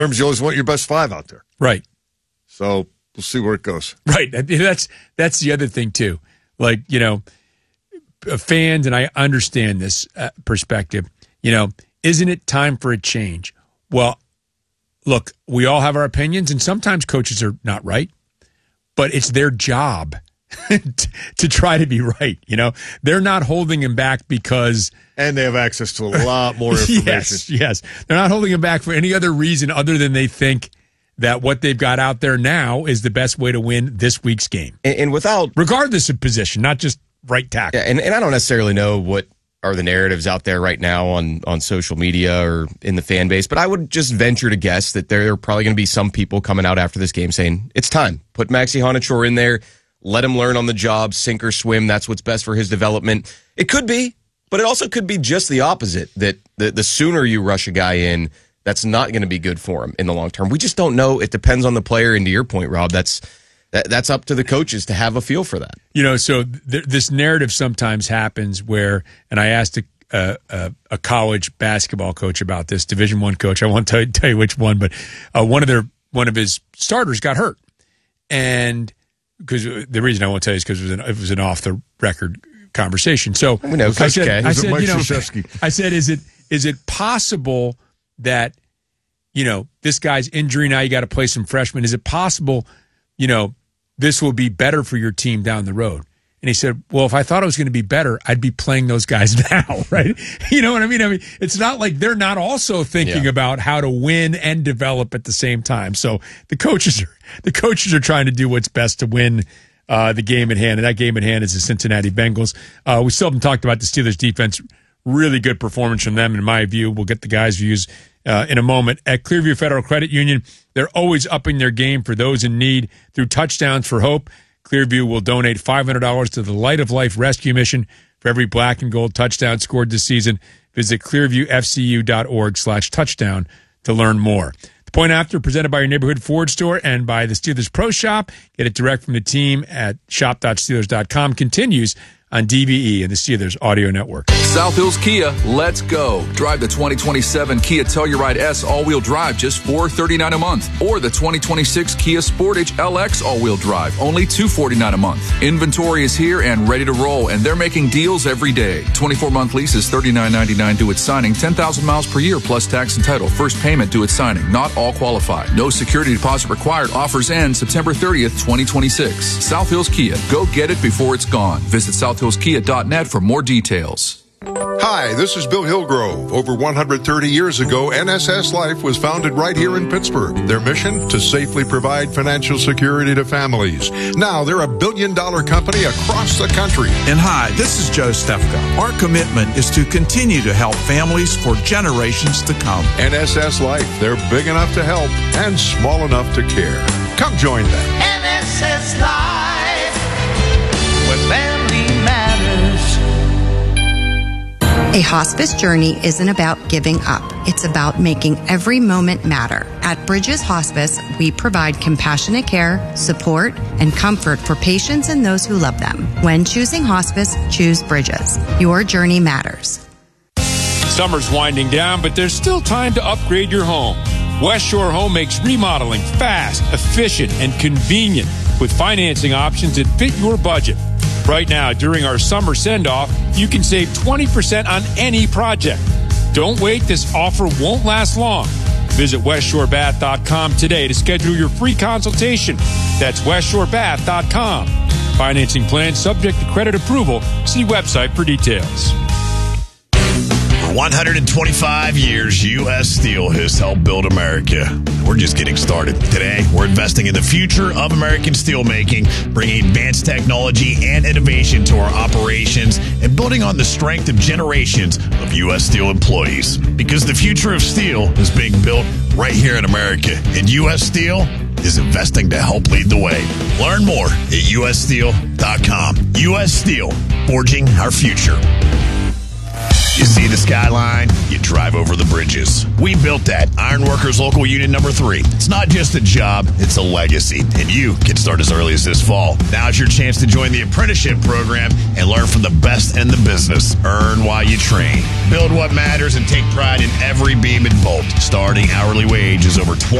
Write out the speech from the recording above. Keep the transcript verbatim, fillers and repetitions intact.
terms, you always want your best five out there. Right. So we'll see where it goes. Right. That's that's the other thing, too. Like, you know, fans, and I understand this uh, perspective, you know, isn't it time for a change? Well, look, we all have our opinions, and sometimes coaches are not right, but it's their job to try to be right. You know, they're not holding him back because... And they have access to a lot more information. yes, yes. They're not holding him back for any other reason other than they think that what they've got out there now is the best way to win this week's game. And, and without... Regardless of position, not just right tackle. Yeah, and, and I don't necessarily know what are the narratives out there right now on, on social media or in the fan base, but I would just venture to guess that there are probably going to be some people coming out after this game saying, it's time. Put Maxi Honachor in there. Let him learn on the job, sink or swim. That's what's best for his development. It could be, but it also could be just the opposite, that the, the sooner you rush a guy in, that's not going to be good for him in the long term. We just don't know. It depends on the player. And to your point, Rob, that's that, that's up to the coaches to have a feel for that. You know, so th- this narrative sometimes happens where, and I asked a, a, a college basketball coach about this, Division One coach. I won't tell you, tell you which one, but uh, one of their one of his starters got hurt, and because the reason I won't tell you is because it was an, it was an off the record conversation. So we know, I said, okay. I said, Mike you know, Krzyzewski? I said, is it is it possible that, you know, this guy's injury now, you got to play some freshmen. Is it possible, you know, this will be better for your team down the road? And he said, well, if I thought it was going to be better, I'd be playing those guys now, right? You know what I mean? I mean, it's not like they're not also thinking yeah. about how to win and develop at the same time. So the coaches are the coaches are trying to do what's best to win uh, the game at hand, and that game at hand is the Cincinnati Bengals. Uh, we still haven't talked about the Steelers' defense. Really good performance from them, in my view. We'll get the guys' views uh, in a moment. At Clearview Federal Credit Union, they're always upping their game for those in need through Touchdowns for Hope. Clearview will donate five hundred dollars to the Light of Life Rescue Mission for every black and gold touchdown scored this season. Visit clearviewfcu.org slash touchdown to learn more. The Point After, presented by your neighborhood Ford store and by the Steelers Pro Shop. Get it direct from the team at shop dot steelers dot com. Continues on D V E and the Steelers Audio Network. South Hills Kia, let's go. Drive the twenty twenty-seven Kia Telluride S all-wheel drive, just four hundred thirty-nine dollars a month. Or the twenty twenty-six Kia Sportage L X all-wheel drive, only two hundred forty-nine dollars a month. Inventory is here and ready to roll, and they're making deals every day. twenty-four month leases, thirty-nine ninety-nine due at signing, ten thousand miles per year plus tax and title. First payment due at signing. Not all qualify. No security deposit required. Offers end September thirtieth, twenty twenty-six. South Hills Kia. Go get it before it's gone. Visit south hills kia dot net for more details. Hi, this is Bill Hillgrove. Over one hundred thirty years ago, N S S Life was founded right here in Pittsburgh. Their mission? To safely provide financial security to families. Now, they're a billion-dollar company across the country. And hi, this is Joe Stefka. Our commitment is to continue to help families for generations to come. N S S Life, they're big enough to help and small enough to care. Come join them. N S S Life, where family matters. A hospice journey isn't about giving up. It's about making every moment matter. At Bridges Hospice, we provide compassionate care, support, and comfort for patients and those who love them. When choosing hospice, choose Bridges. Your journey matters. Summer's winding down, but there's still time to upgrade your home. West Shore Home makes remodeling fast, efficient, and convenient with financing options that fit your budget. Right now, during our summer send-off, you can save twenty percent on any project. Don't wait. This offer won't last long. Visit west shore bath dot com today to schedule your free consultation. That's west shore bath dot com. Financing plan subject to credit approval. See website for details. For one hundred twenty-five years, U S Steel has helped build America. We're just getting started. Today, we're investing in the future of American steelmaking, bringing advanced technology and innovation to our operations, and building on the strength of generations of U S Steel employees. Because the future of steel is being built right here in America, and U S Steel is investing to help lead the way. Learn more at U S steel dot com. U S Steel, forging our future. You see the skyline, you drive over the bridges. We built that. Ironworkers Local Union Number three. It's not just a job, it's a legacy. And you can start as early as this fall. Now's your chance to join the apprenticeship program and learn from the best in the business. Earn while you train. Build what matters and take pride in every beam and bolt. Starting hourly wage is over twenty